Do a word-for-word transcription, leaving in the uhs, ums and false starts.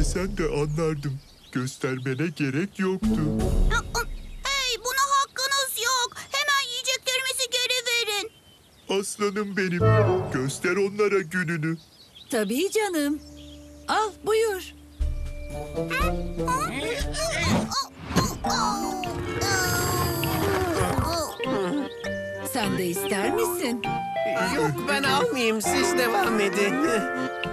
söylesen de anlardım. Göstermene gerek yoktu. Hey, buna hakkınız yok. Hemen yiyeceklerimizi geri verin. Aslanım benim. Göster onlara gününü. Tabii canım. Al buyur. Sen de ister misin? Yok ben almayayım, siz devam edin.